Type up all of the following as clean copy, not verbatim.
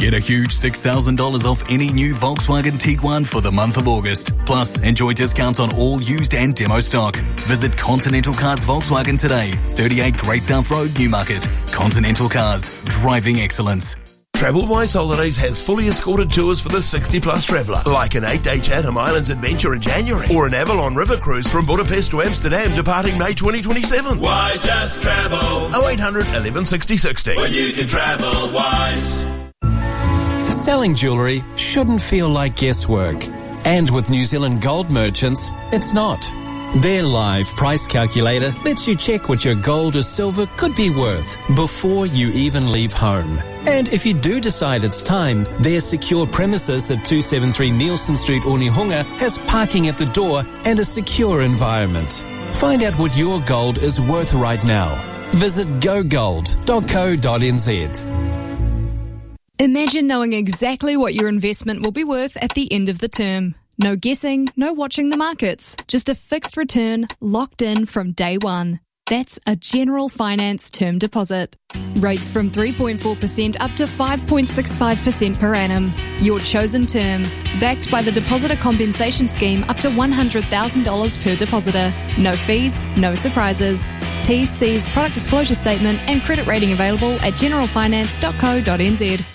Get a huge $6,000 off any new Volkswagen Tiguan for the month of August. Plus, enjoy discounts on all used and demo stock. Visit Continental Cars Volkswagen today, 38 Great South Road, Newmarket. Continental Cars, driving excellence. TravelWise Holidays has fully escorted tours for the 60-plus traveller, like an 8-day Chatham Islands adventure in January, or an Avalon River cruise from Budapest to Amsterdam departing May 2027. Why just travel? 0800 11 60 60. When you can travel wise. Selling jewellery shouldn't feel like guesswork. And with New Zealand Gold Merchants, it's not. Their live price calculator lets you check what your gold or silver could be worth before you even leave home. And if you do decide it's time, their secure premises at 273 Nielsen Street, Onehunga has parking at the door and a secure environment. Find out what your gold is worth right now. Visit gogold.co.nz. Imagine knowing exactly what your investment will be worth at the end of the term. No guessing, no watching the markets, just a fixed return locked in from day one. That's a General Finance term deposit. Rates from 3.4% up to 5.65% per annum. Your chosen term. Backed by the Depositor Compensation Scheme up to $100,000 per depositor. No fees, no surprises. T&C's product disclosure statement and credit rating available at generalfinance.co.nz.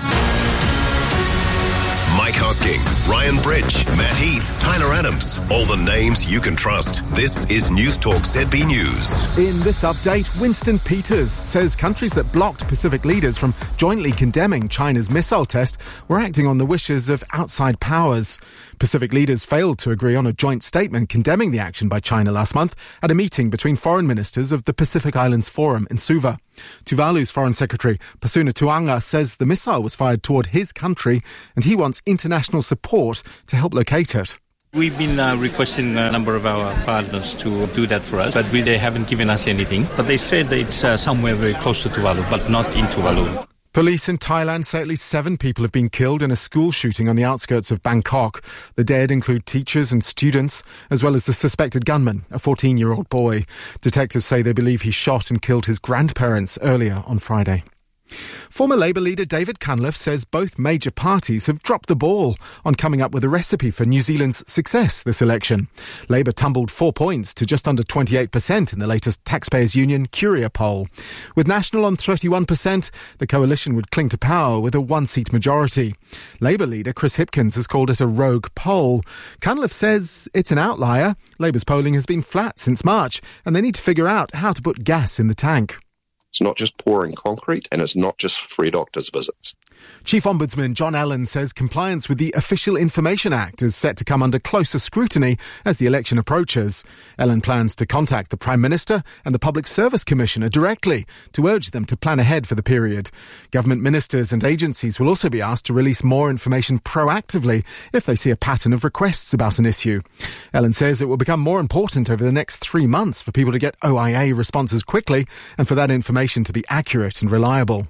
Mike Hosking, Ryan Bridge, Matt Heath, Tyler Adams. All the names you can trust. This is News Talk ZB News. In this update, Winston Peters says countries that blocked Pacific leaders from jointly condemning China's missile test were acting on the wishes of outside powers. Pacific leaders failed to agree on a joint statement condemning the action by China last month at a meeting between foreign ministers of the Pacific Islands Forum in Suva. Tuvalu's Foreign Secretary Pasuna Tuanga says the missile was fired toward his country and he wants international support to help locate it. We've been requesting a number of our partners to do that for us, but they haven't given us anything. But they said it's somewhere very close to Tuvalu, but not in Tuvalu. Police in Thailand say at least 7 people have been killed in a school shooting on the outskirts of Bangkok. The dead include teachers and students, as well as the suspected gunman, a 14-year-old boy. Detectives say they believe he shot and killed his grandparents earlier on Friday. Former Labour leader David Cunliffe says both major parties have dropped the ball on coming up with a recipe for New Zealand's success this election. Labour tumbled 4 points to just under 28% in the latest Taxpayers Union Curia poll. With National on 31%, the coalition would cling to power with a 1-seat majority. Labour leader Chris Hipkins has called it a rogue poll. Cunliffe says it's an outlier. Labour's polling has been flat since March, and they need to figure out how to put gas in the tank. It's not just pouring concrete, and it's not just free doctors' visits. Chief Ombudsman John Allen says compliance with the Official Information Act is set to come under closer scrutiny as the election approaches. Allen plans to contact the Prime Minister and the Public Service Commissioner directly to urge them to plan ahead for the period. Government ministers and agencies will also be asked to release more information proactively if they see a pattern of requests about an issue. Allen says it will become more important over the next 3 months for people to get OIA responses quickly and for that information to be accurate and reliable.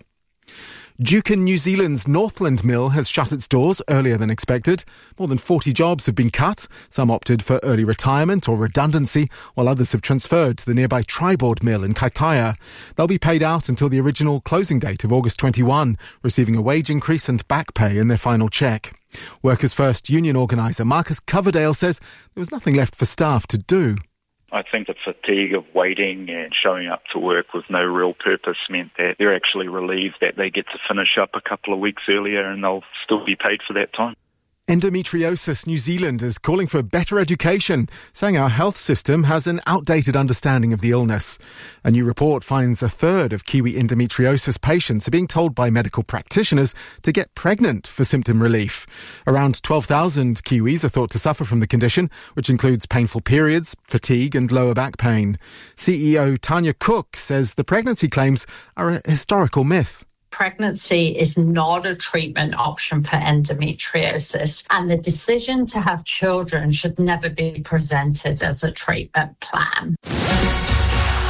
Dukin New Zealand's Northland mill has shut its doors earlier than expected. More than 40 jobs have been cut. Some opted for early retirement or redundancy, while others have transferred to the nearby Triboard mill in Kaitaia. They'll be paid out until the original closing date of August 21, receiving a wage increase and back pay in their final cheque. Workers' First union organiser Marcus Coverdale says there was nothing left for staff to do. I think the fatigue of waiting and showing up to work with no real purpose meant that they're actually relieved that they get to finish up a couple of weeks earlier and they'll still be paid for that time. Endometriosis New Zealand is calling for better education, saying our health system has an outdated understanding of the illness. A new report finds 1/3 of Kiwi endometriosis patients are being told by medical practitioners to get pregnant for symptom relief. Around 12,000 Kiwis are thought to suffer from the condition, which includes painful periods, fatigue and lower back pain. CEO Tanya Cook says the pregnancy claims are a historical myth. Pregnancy is not a treatment option for endometriosis, and the decision to have children should never be presented as a treatment plan.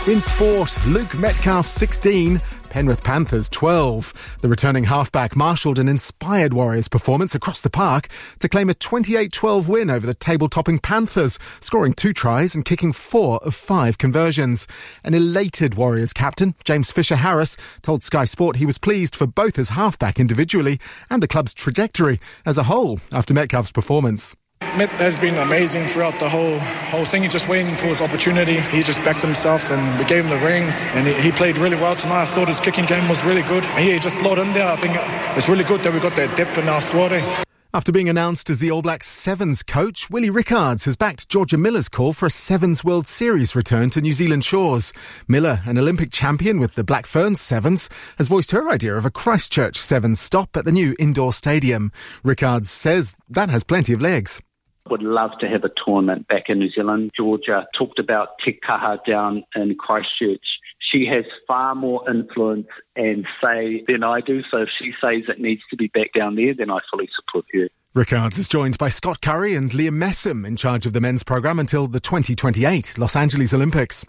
In sport, Luke Metcalf 16, Penrith Panthers 12. The returning halfback marshalled an inspired Warriors performance across the park to claim a 28-12 win over the table-topping Panthers, scoring 2 tries and kicking 4 of 5 conversions. An elated Warriors captain, James Fisher-Harris, told Sky Sport he was pleased for both his halfback individually and the club's trajectory as a whole after Metcalf's performance. Met has been amazing throughout the whole thing. He's just waiting for his opportunity. He just backed himself and we gave him the reins, and he played really well tonight. I thought his kicking game was really good. And he just slotted in there. I think it's really good that we've got that depth in our squad. After being announced as the All Blacks Sevens coach, Willie Rickards has backed Georgia Miller's call for a Sevens World Series return to New Zealand shores. Miller, an Olympic champion with the Black Ferns Sevens, has voiced her idea of a Christchurch Sevens stop at the new indoor stadium. Rickards says that has plenty of legs. Would love to have a tournament back in New Zealand. Georgia talked about Te Kaha down in Christchurch. She has far more influence and say than I do, so if she says it needs to be back down there, then I fully support her. Rickards is joined by Scott Curry and Liam Messam in charge of the men's programme until the 2028 Los Angeles Olympics.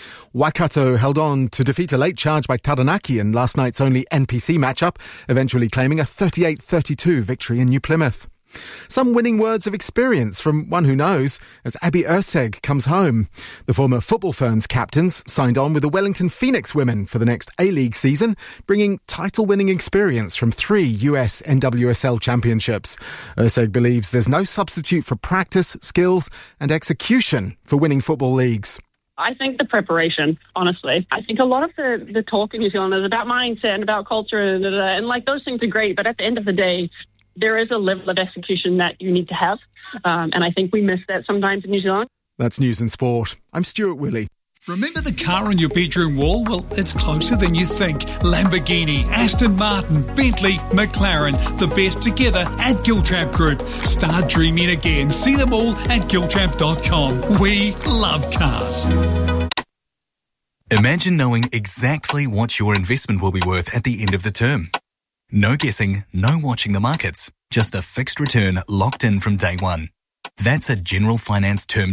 Waikato held on to defeat a late charge by Taranaki in last night's only NPC matchup, eventually claiming a 38-32 victory in New Plymouth. Some winning words of experience from one who knows as Abby Erceg comes home. The former Football Ferns captains signed on with the Wellington Phoenix women for the next A-League season, bringing title-winning experience from 3 US NWSL championships. Erceg believes there's no substitute for practice, skills and execution for winning football leagues. I think the preparation, honestly. I think a lot of the talk in New Zealand is about mindset and about culture and like those things are great, but at the end of the day, there is a level of execution that you need to have, and I think we miss that sometimes in New Zealand. That's News and Sport. I'm Stuart Willey. Remember the car on your bedroom wall? Well, it's closer than you think. Lamborghini, Aston Martin, Bentley, McLaren, the best together at Giltrap Group. Start dreaming again. See them all at giltrap.com. We love cars. Imagine knowing exactly what your investment will be worth at the end of the term. No guessing, no watching the markets. Just a fixed return locked in from day one. That's a General Finance term